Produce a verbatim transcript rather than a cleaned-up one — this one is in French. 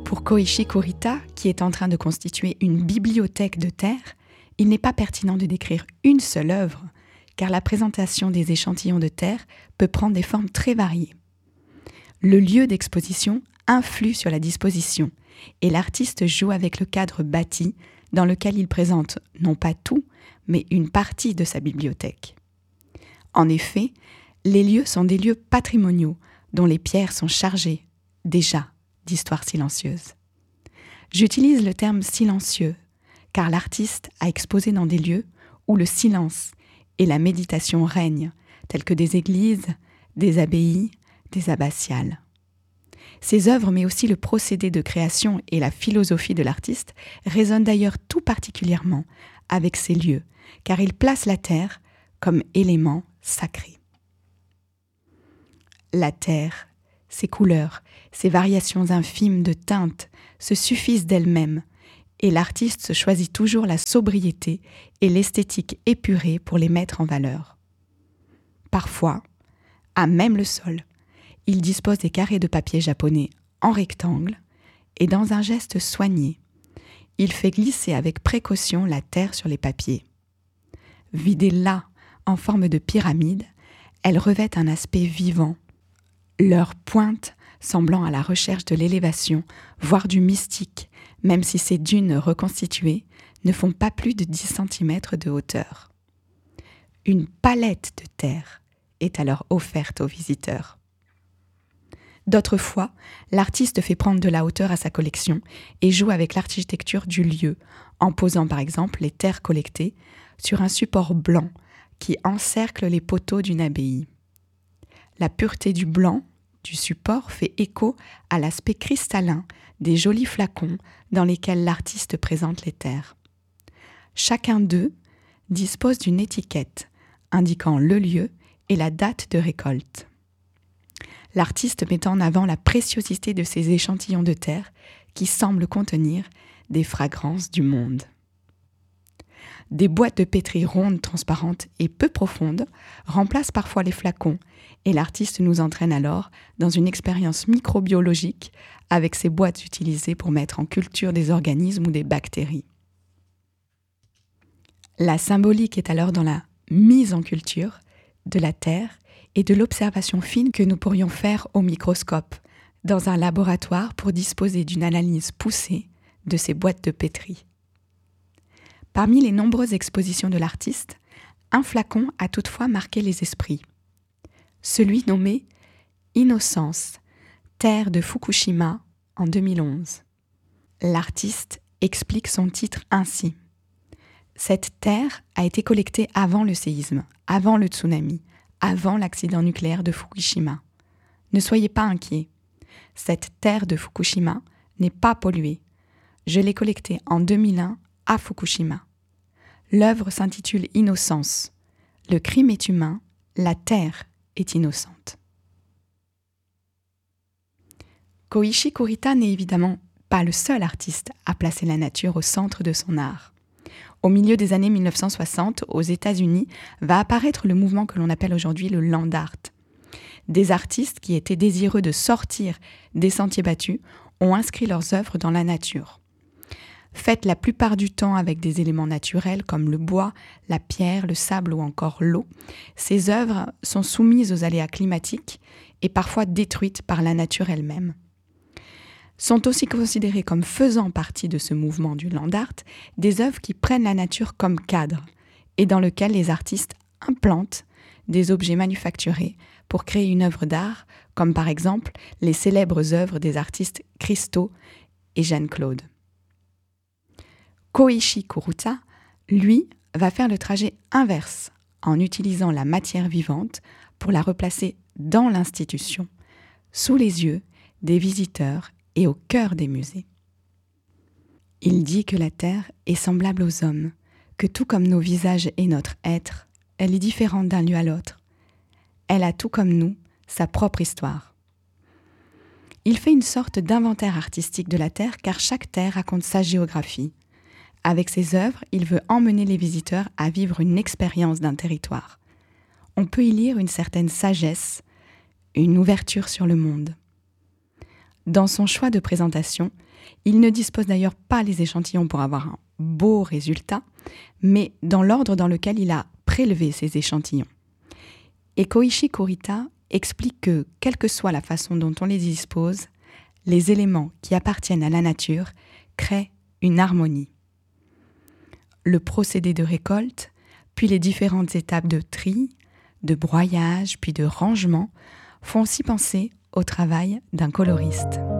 Pour Koichi Kurita, qui est en train de constituer une bibliothèque de terre, il n'est pas pertinent de décrire une seule œuvre, car la présentation des échantillons de terre peut prendre des formes très variées. Le lieu d'exposition influe sur la disposition, et l'artiste joue avec le cadre bâti dans lequel il présente non pas tout, mais une partie de sa bibliothèque. En effet, les lieux sont des lieux patrimoniaux dont les pierres sont chargées, déjà, d'histoires silencieuses. J'utilise le terme silencieux, car l'artiste a exposé dans des lieux où le silence et la méditation règnent, tels que des églises, des abbayes, des abbatiales. Ces œuvres, mais aussi le procédé de création et la philosophie de l'artiste, résonnent d'ailleurs tout particulièrement avec ces lieux, car ils placent la terre comme élément sacré. La terre, ses couleurs, ses variations infimes de teintes se suffisent d'elles-mêmes, et l'artiste choisit toujours la sobriété et l'esthétique épurée pour les mettre en valeur. Parfois, à même le sol, il dispose des carrés de papier japonais en rectangle et dans un geste soigné, il fait glisser avec précaution la terre sur les papiers. Vidée là, en forme de pyramide, elle revêt un aspect vivant, leur pointe semblant à la recherche de l'élévation, voire du mystique, même si ces dunes reconstituées ne font pas plus de dix centimètres de hauteur. Une palette de terre est alors offerte aux visiteurs. D'autres fois, l'artiste fait prendre de la hauteur à sa collection et joue avec l'architecture du lieu, en posant par exemple les terres collectées sur un support blanc qui encercle les poteaux d'une abbaye. La pureté du blanc du support fait écho à l'aspect cristallin des jolis flacons dans lesquels l'artiste présente les terres. Chacun d'eux dispose d'une étiquette indiquant le lieu et la date de récolte. L'artiste met en avant la préciosité de ces échantillons de terre qui semblent contenir des fragrances du monde. Des boîtes de pétri rondes, transparentes et peu profondes remplacent parfois les flacons et l'artiste nous entraîne alors dans une expérience microbiologique avec ces boîtes utilisées pour mettre en culture des organismes ou des bactéries. La symbolique est alors dans la mise en culture de la terre et de l'observation fine que nous pourrions faire au microscope dans un laboratoire pour disposer d'une analyse poussée de ces boîtes de pétri. Parmi les nombreuses expositions de l'artiste, un flacon a toutefois marqué les esprits. Celui nommé « Innocence, terre de Fukushima » en deux mille onze. L'artiste explique son titre ainsi. Cette terre a été collectée avant le séisme, avant le tsunami, avant l'accident nucléaire de Fukushima. Ne soyez pas inquiets. Cette terre de Fukushima n'est pas polluée. Je l'ai collectée en deux mille un à Fukushima. L'œuvre s'intitule Innocence. Le crime est humain, la terre est innocente. Koichi Kurita n'est évidemment pas le seul artiste à placer la nature au centre de son art. Au milieu des années mille neuf cent soixante, aux États-Unis, va apparaître le mouvement que l'on appelle aujourd'hui le land art. Des artistes qui étaient désireux de sortir des sentiers battus ont inscrit leurs œuvres dans la nature. Faites la plupart du temps avec des éléments naturels comme le bois, la pierre, le sable ou encore l'eau, ces œuvres sont soumises aux aléas climatiques et parfois détruites par la nature elle-même. Sont aussi considérées comme faisant partie de ce mouvement du land art des œuvres qui prennent la nature comme cadre et dans lequel les artistes implantent des objets manufacturés pour créer une œuvre d'art, comme par exemple les célèbres œuvres des artistes Christo et Jeanne-Claude. Koichi Kurita, lui, va faire le trajet inverse en utilisant la matière vivante pour la replacer dans l'institution, sous les yeux des visiteurs et au cœur des musées. Il dit que la Terre est semblable aux hommes, que tout comme nos visages et notre être, elle est différente d'un lieu à l'autre. Elle a tout comme nous, sa propre histoire. Il fait une sorte d'inventaire artistique de la Terre car chaque terre raconte sa géographie. Avec ses œuvres, il veut emmener les visiteurs à vivre une expérience d'un territoire. On peut y lire une certaine sagesse, une ouverture sur le monde. Dans son choix de présentation, Il ne dispose d'ailleurs pas les échantillons pour avoir un beau résultat, mais dans l'ordre dans lequel il a prélevé ces échantillons. Et Koichi Kurita explique que, quelle que soit la façon dont on les dispose, les éléments qui appartiennent à la nature créent une harmonie. Le procédé de récolte, puis les différentes étapes de tri, de broyage, puis de rangement, font aussi penser au travail d'un coloriste.